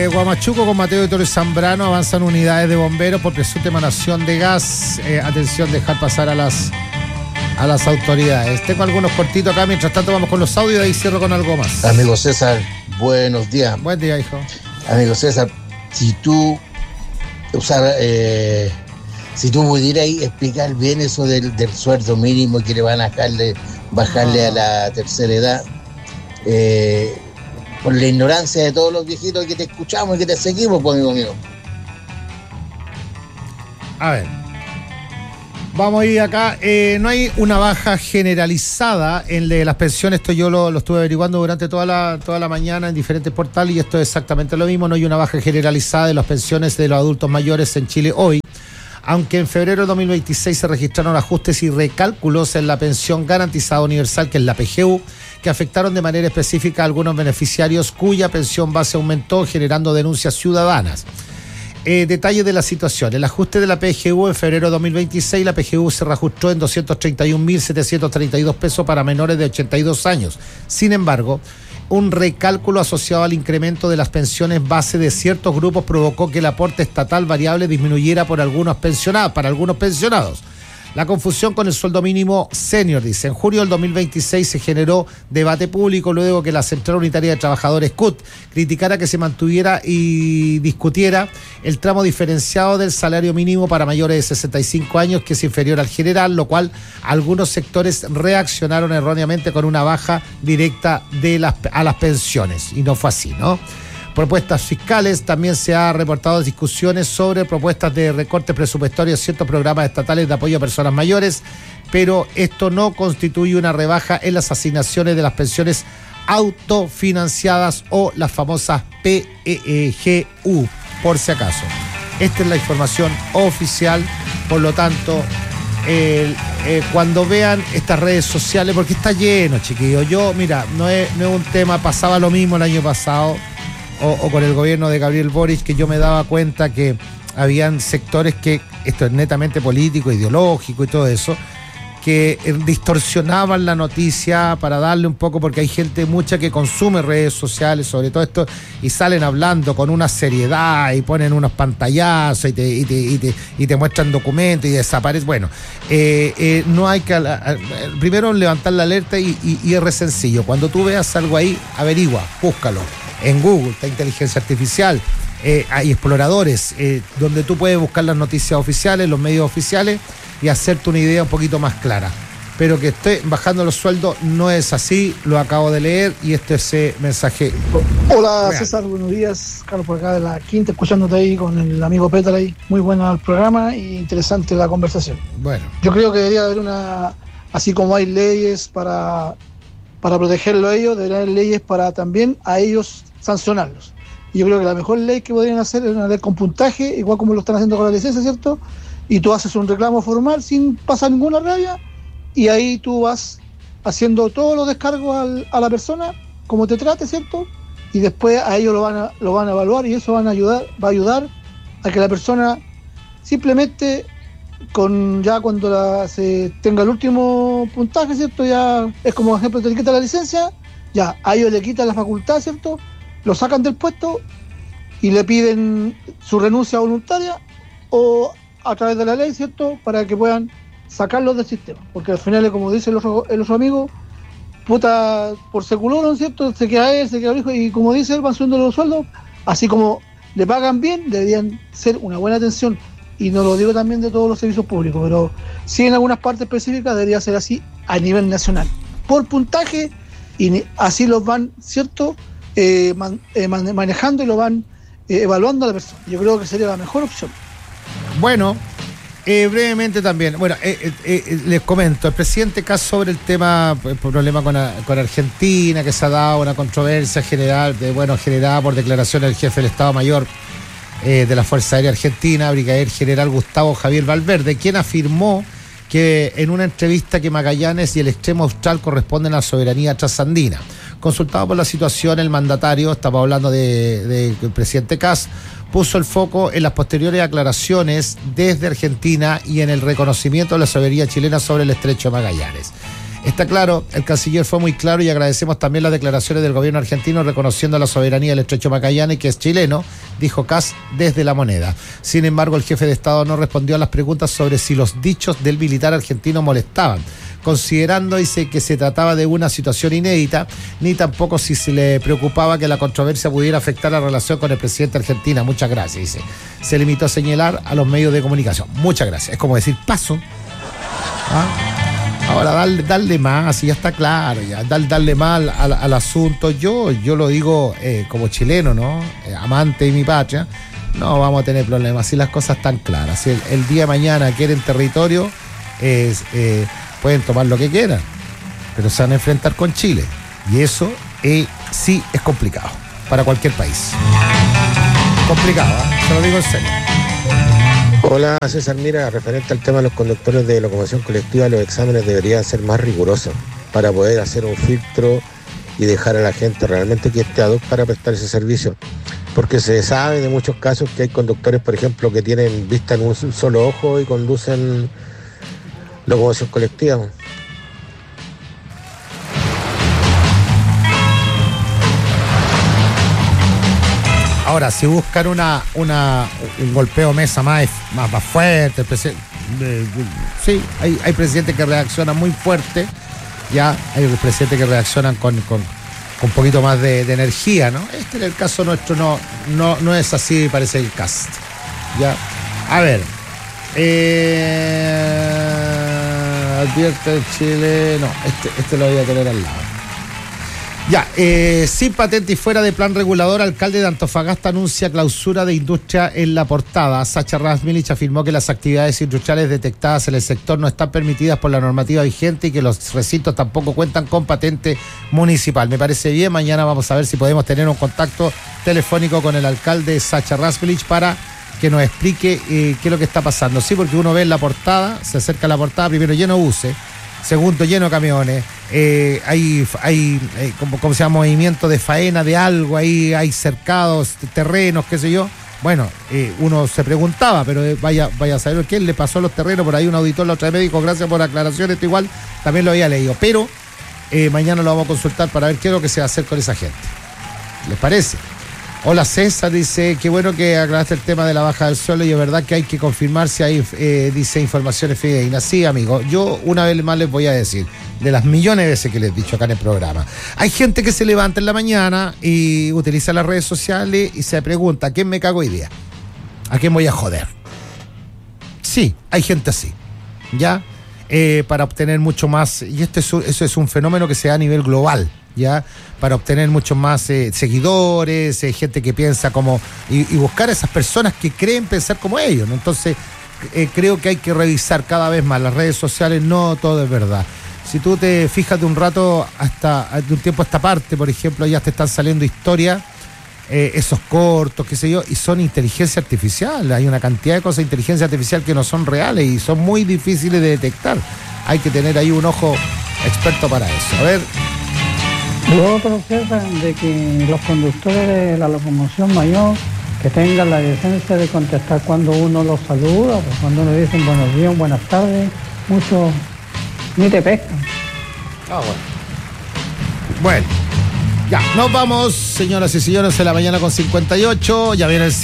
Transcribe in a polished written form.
Guamachuco con Mateo de Torres Zambrano avanzan unidades de bomberos por presunta emanación de gas. Atención, dejar pasar a las autoridades. Tengo algunos cortitos acá, mientras tanto vamos con los audios y ahí cierro con algo más. Amigo César, buenos días. Buen día, hijo. Amigo César, si tú pudieras explicar bien eso del sueldo mínimo que le van a bajarle a la tercera edad, por la ignorancia de todos los viejitos que te escuchamos y que te seguimos, pues, amigo mío. A ver, vamos a ir acá. No hay una baja generalizada en las pensiones. Esto yo lo estuve averiguando durante toda la mañana en diferentes portales y esto es exactamente lo mismo. No hay una baja generalizada de las pensiones de los adultos mayores en Chile hoy, aunque en febrero de 2026 se registraron ajustes y recálculos en la pensión garantizada universal, que es la PGU, que afectaron de manera específica a algunos beneficiarios cuya pensión base aumentó, generando denuncias ciudadanas. Detalles de la situación. El ajuste de la PGU en febrero de 2026, la PGU se reajustó en 231.732 pesos para menores de 82 años. Sin embargo, un recálculo asociado al incremento de las pensiones base de ciertos grupos provocó que el aporte estatal variable disminuyera para algunos pensionados. La confusión con el sueldo mínimo senior, dice. En julio del 2026 se generó debate público luego que la Central Unitaria de Trabajadores, CUT, criticara que se mantuviera y discutiera el tramo diferenciado del salario mínimo para mayores de 65 años, que es inferior al general, lo cual algunos sectores reaccionaron erróneamente con una baja directa a las pensiones. Y no fue así, ¿no? Propuestas fiscales, también se ha reportado discusiones sobre propuestas de recortes presupuestarios a ciertos programas estatales de apoyo a personas mayores, pero esto no constituye una rebaja en las asignaciones de las pensiones autofinanciadas o las famosas PEGU, por si acaso. Esta es la información oficial, por lo tanto, cuando vean estas redes sociales, porque está lleno, chiquillos. Mira, no es un tema, pasaba lo mismo el año pasado, o con el gobierno de Gabriel Boric, que yo me daba cuenta que habían sectores que, esto es netamente político, ideológico y todo eso, que distorsionaban la noticia para darle un poco, porque hay gente mucha que consume redes sociales, sobre todo esto, y salen hablando con una seriedad y ponen unos pantallazos y te muestran documentos y desaparecen. Bueno, no hay que... primero levantar la alerta y es re sencillo. Cuando tú veas algo ahí, averigua, búscalo. En Google está inteligencia artificial, hay exploradores donde tú puedes buscar las noticias oficiales, los medios oficiales y hacerte una idea un poquito más clara. Pero que esté bajando los sueldos no es así, lo acabo de leer y este es ese mensaje. Hola César, buenos días, Carlos por acá de la Quinta, escuchándote ahí con el amigo Petra ahí. Muy bueno el programa y interesante la conversación. Bueno. Yo creo que debería haber así como hay leyes para protegerlo a ellos, debería haber leyes para también a ellos sancionarlos. Y yo creo que la mejor ley que podrían hacer es una ley con puntaje, igual como lo están haciendo con la licencia, ¿cierto? Y tú haces un reclamo formal sin pasar ninguna rabia y ahí tú vas haciendo todos los descargos a la persona, como te trate, ¿cierto? Y después a ellos lo van a evaluar y eso va a ayudar a que la persona simplemente cuando se tenga el último puntaje, ¿cierto? Ya es como, por ejemplo, te le quita la licencia, ya a ellos le quitan la facultad, ¿cierto? Lo sacan del puesto y le piden su renuncia voluntaria o a través de la ley, ¿cierto? Para que puedan sacarlos del sistema. Porque al final, como dice el otro amigo, por seculón, ¿cierto? Se queda él, se queda el hijo y como dice él, van subiendo los sueldos. Así como le pagan bien, deberían ser una buena atención. Y no lo digo también de todos los servicios públicos, pero sí en algunas partes específicas debería ser así a nivel nacional. Por puntaje y así los van, ¿cierto? Manejando y lo van evaluando a la persona. Yo creo que sería la mejor opción. Bueno, brevemente también, les comento, el presidente Kast sobre el tema, el problema con Argentina, que se ha dado una controversia generada por declaraciones del jefe del Estado Mayor de la Fuerza Aérea Argentina, brigadier general Gustavo Javier Valverde, quien afirmó que en una entrevista que Magallanes y el extremo austral corresponden a la soberanía trasandina. Consultado por la situación, el mandatario, estamos hablando del presidente Kast, puso el foco en las posteriores aclaraciones desde Argentina y en el reconocimiento de la soberanía chilena sobre el estrecho de Magallanes. Está claro, el canciller fue muy claro y agradecemos también las declaraciones del gobierno argentino reconociendo la soberanía del Estrecho Magallanes, que es chileno, dijo Kast desde La Moneda. Sin embargo, el jefe de Estado no respondió a las preguntas sobre si los dichos del militar argentino molestaban, considerando, dice, que se trataba de una situación inédita, ni tampoco si se le preocupaba que la controversia pudiera afectar la relación con el presidente de Argentina. Muchas gracias, dice. Se limitó a señalar a los medios de comunicación. Muchas gracias. Es como decir, paso. Ahora, darle más, y ya está claro, ya darle más al asunto. Yo lo digo como chileno, ¿no? Amante de mi patria. No vamos a tener problemas si las cosas están claras. Si el día de mañana quieren territorio, pueden tomar lo que quieran, pero se van a enfrentar con Chile. Y eso sí es complicado para cualquier país. Complicado, se lo digo en serio. Hola César, mira, referente al tema de los conductores de locomoción colectiva, los exámenes deberían ser más rigurosos para poder hacer un filtro y dejar a la gente realmente que esté ad hoc para prestar ese servicio. Porque se sabe de muchos casos que hay conductores, por ejemplo, que tienen vista en un solo ojo y conducen locomoción colectiva. Ahora, si buscan un golpeo mesa más fuerte, sí, hay presidentes que reaccionan muy fuerte, ya hay presidentes que reaccionan con un poquito más de energía, ¿no? En el caso nuestro no es así, parece el Kast. Ya, a ver, advierte Chile, no, este lo voy a tener al lado. Ya, sin patente y fuera de plan regulador, alcalde de Antofagasta anuncia clausura de industria en la portada. Sacha Rasmilich afirmó que las actividades industriales detectadas en el sector no están permitidas por la normativa vigente y que los recintos tampoco cuentan con patente municipal. Me parece bien, mañana vamos a ver si podemos tener un contacto telefónico con el alcalde Sacha Rasmilich para que nos explique qué es lo que está pasando. Sí, porque uno ve en la portada, se acerca a la portada, primero lleno de buses, segundo lleno de camiones, hay como se llama, movimiento de faena de algo, ahí hay cercados, terrenos, qué sé yo. Bueno, uno se preguntaba, pero vaya a saber qué le pasó a los terrenos. Por ahí un auditor la otra vez me dijo, gracias por la aclaración, esto igual también lo había leído, pero mañana lo vamos a consultar para ver qué es lo que se va a hacer con esa gente. ¿Les parece? Hola César, dice, qué bueno que aclaraste el tema de la baja del suelo y es verdad que hay que confirmar si hay, dice, informaciones fidedignas. Sí, amigo, yo una vez más les voy a decir, de las millones de veces que les he dicho acá en el programa, hay gente que se levanta en la mañana y utiliza las redes sociales y se pregunta, ¿a quién me cago hoy día? ¿A quién voy a joder? Sí, hay gente así, ¿ya? Para obtener mucho más, y eso es un fenómeno que se da a nivel global, ¿ya? Para obtener muchos más seguidores, gente que piensa como, y buscar a esas personas que creen pensar como ellos, ¿no? Entonces creo que hay que revisar cada vez más las redes sociales, no todo es verdad. Si tú te fijas de un rato de un tiempo a esta parte, por ejemplo, ya te están saliendo historias, esos cortos, qué sé yo, y son inteligencia artificial. Hay una cantidad de cosas de inteligencia artificial que no son reales y son muy difíciles de detectar. Hay que tener ahí un ojo experto para eso. A ver. Lo otro, César, de que los conductores de la locomoción mayor que tengan la decencia de contestar cuando uno los saluda, pues cuando uno dicen buenos días, buenas tardes, muchos ni te pescan. Bueno, ya, nos vamos, señoras y señores, en la mañana con 58, ya viene el